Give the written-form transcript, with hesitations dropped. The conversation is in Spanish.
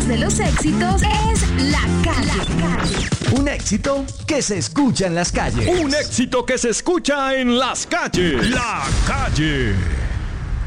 más de los éxitos es La Calle. Un éxito que se escucha en las calles. Un éxito que se escucha en las calles. La Calle.